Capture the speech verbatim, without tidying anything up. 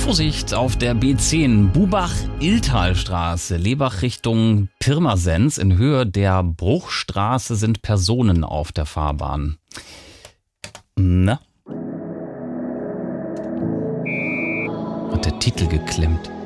Vorsicht auf der B zehn Bubach-Illtalstraße, Lebach Richtung Pirmasens. In Höhe der Bruchstraße sind Personen auf der Fahrbahn. Na? Hat der Titel geklemmt.